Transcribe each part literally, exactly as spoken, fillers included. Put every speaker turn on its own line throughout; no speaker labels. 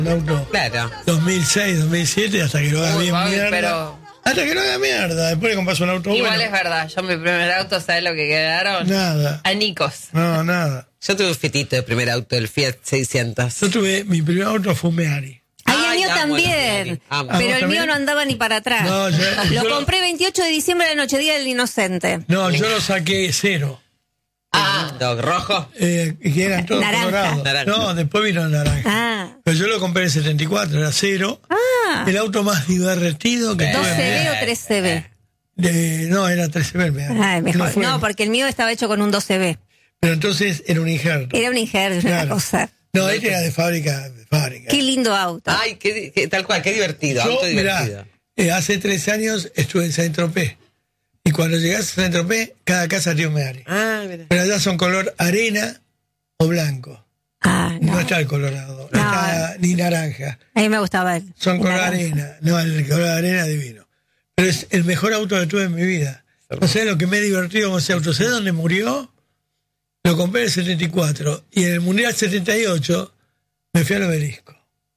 un auto
Claro.
dos mil seis, dos mil siete, hasta que lo haga
Uy,
bien
Fabi,
mierda.
pero-
Hasta que lo haga mierda, después le compras un auto
Igual
bueno.
es verdad, yo mi primer auto, ¿sabes lo que quedaron?
Nada.
Anicos.
No, nada.
Yo tuve un fitito de primer auto, el Fiat seiscientos.
Yo tuve, mi primer auto fue un Meari.
Ay, el
Ay,
mío
amo los
también.
Meari, amo.
Pero
¿Vos
el
también?
mío no andaba ni para atrás.
No, yo-
lo
yo-
compré veintiocho de diciembre, la noche día del inocente.
No, yo lo saqué cero.
Ah, rojo.
Eh, que eran todos
Naranja.
colorados.
Naranja.
No, después vino el naranja.
Ah.
Pero yo lo compré en el setenta y cuatro, era cero.
Ah.
El auto más divertido que
¿dos
tuve.
C
en mi
B
vida.
o tres C B?
De- no, era tres C B el Meari.
Ay, mejor.
fue-
No, porque el mío estaba hecho con un dos C B.
Pero entonces era un injerto.
Era un injerto, una
Claro.
cosa.
No, este era de fábrica. De fábrica.
Qué lindo auto.
Ay, qué, qué- tal cual, qué divertido,
Yo,
auto
mirá,
divertido.
eh, hace tres años estuve en Saint-Tropez. Y cuando llegás a Saint-Tropez, cada casa tiene un Meari.
Ah, mira.
Pero allá son color arena o blanco.
Ah,
No,
no.
está el colorado, no,
No.
está ni naranja.
A mí me gustaba el.
Son
el
color
naranja.
arena. No, el color arena divino. Pero es el mejor auto que tuve en mi vida. No sé lo que me he divertido con ese auto. ¿Sabes dónde murió? Lo compré en el setenta y cuatro. Y en el Mundial setenta y ocho me fui al Obelisco.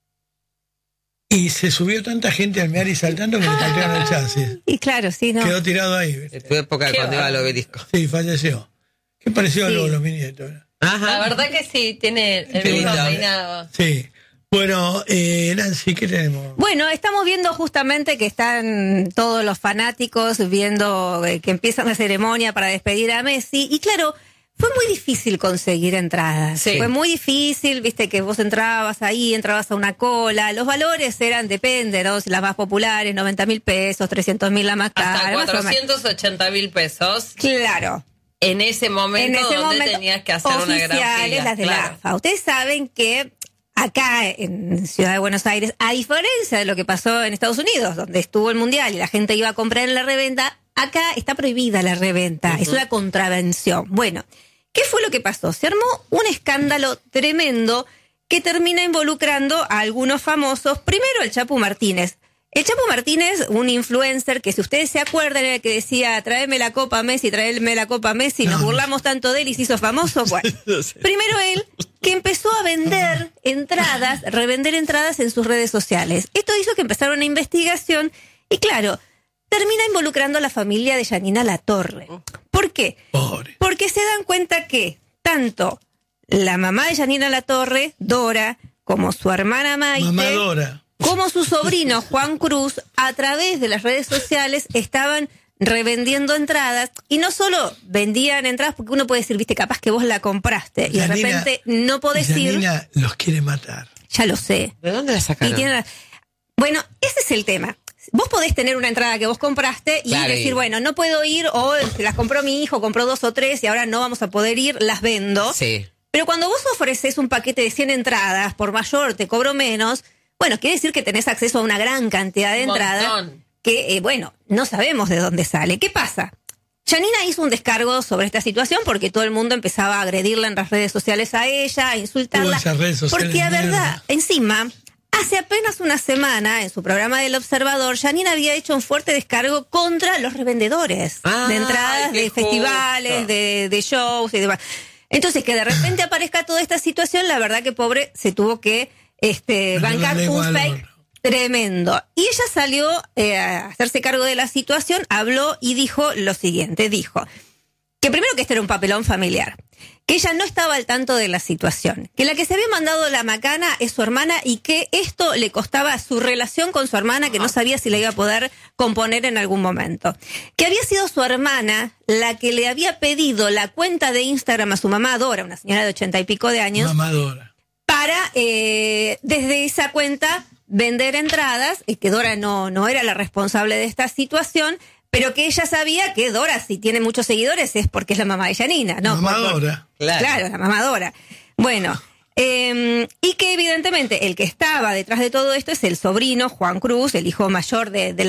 Y se subió tanta gente al Meari saltando que le partieron el chasis.
Y claro, sí, ¿no?
Quedó tirado ahí. ¿viste?
En tu época
Qué
cuando iba al
bárbaro.
obelisco.
Sí, falleció. Qué pareció a
Sí.
Lolo, mi nieto. ¿no?
Ajá.
La verdad que sí, tiene el
Qué
mismo
lindo.
peinado.
Sí. Bueno, eh, Nancy, ¿qué tenemos?
Bueno, estamos viendo justamente que están todos los fanáticos viendo eh, que empieza la ceremonia para despedir a Messi. Y claro, fue muy difícil conseguir entradas.
Sí.
Fue muy difícil, viste que vos entrabas ahí, entrabas a una cola. Los valores eran, depende, ¿no? Las más populares, noventa mil pesos, trescientos mil la más cara.
Hasta
más o menos.
cuatrocientos ochenta mil pesos
Claro.
en ese momento
En ese
donde
momento,
tenías que hacer una gran
oficiales,
fila.
las de la
Claro.
AFA. Ustedes saben que acá en Ciudad de Buenos Aires, a diferencia de lo que pasó en Estados Unidos, donde estuvo el Mundial y la gente iba a comprar en la reventa, acá está prohibida la reventa. Es una contravención. Bueno, ¿qué fue lo que pasó? Se armó un escándalo tremendo que termina involucrando a algunos famosos. Primero el Chapu Martínez. El Chapo Martínez, un influencer que, si ustedes se acuerdan, era el que decía, tráeme la copa Messi, tráeme la copa Messi, nos
No,
burlamos tanto de él y se hizo famoso. Bueno, primero él, que empezó a vender entradas, revender entradas en sus redes sociales. Esto hizo que empezara una investigación y, claro, termina involucrando a la familia de Janina Latorre. ¿Por qué?
Pobre.
Porque se dan cuenta que tanto la mamá de Janina Latorre, Dora, como su hermana Maite,
Mamadora.
como su sobrino Juan Cruz, a través de las redes sociales estaban revendiendo entradas, y no solo vendían entradas, porque uno puede decir, viste, capaz que vos la compraste y de
Janina-
repente no podés ir.
Janina los quiere matar.
Ya lo sé.
¿De dónde la
Y
sacaron?
tiene la- Bueno, ese es el tema. Vos podés tener una entrada que vos compraste y
Claro,
decir,
y-
bueno, no puedo ir, o se las compró mi hijo, compró dos o tres y ahora no vamos a poder ir, las vendo.
Sí.
Pero cuando vos ofreces un paquete de cien entradas, por mayor te cobro menos, bueno, quiere decir que tenés acceso a una gran cantidad de
Un
entradas
montón.
que, eh, bueno, no sabemos de dónde sale. ¿Qué pasa? Janina hizo un descargo sobre esta situación porque todo el mundo empezaba a agredirla en las redes sociales a ella, a insultarla.
Uy, esas redes sociales
Porque, a
de
verdad,
mierda.
encima, hace apenas una semana, en su programa del Observador, Janina había hecho un fuerte descargo contra los revendedores
Ay,
de entradas,
qué
de festivales,
justo.
de, de shows y demás. Entonces, que de repente aparezca toda esta situación, la verdad que pobre se tuvo que este,
Pero
bancar
la lengua
un
al
fake
horno.
tremendo. Y ella salió eh, a hacerse cargo de la situación, habló y dijo lo siguiente, dijo que primero que este era un papelón familiar, que ella no estaba al tanto de la situación, que la que se había mandado la macana es su hermana y que esto le costaba su relación con su hermana, que no sabía si la iba a poder componer en algún momento, que había sido su hermana la que le había pedido la cuenta de Instagram a su mamá Dora, una señora de ochenta y pico de años,
Mamadora.
para eh, desde esa cuenta vender entradas, y que Dora no, no era la responsable de esta situación, pero que ella sabía que Dora, si tiene muchos seguidores, es porque es la mamá de Janina, ¿no?
Mamadora.
Claro.
Claro, la mamadora. Bueno, eh, y que evidentemente el que estaba detrás de todo esto es el sobrino Juan Cruz, el hijo mayor de, de la